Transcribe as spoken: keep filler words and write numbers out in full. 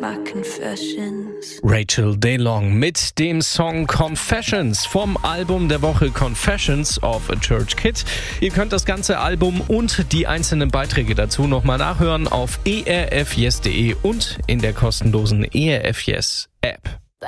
my confessions. Rachel DeLong mit dem Song Confessions vom Album der Woche Confessions of a Church Kid. Ihr könnt das ganze Album und die einzelnen Beiträge dazu nochmal nachhören auf e r f yes punkt de und in der kostenlosen E R F Yes App.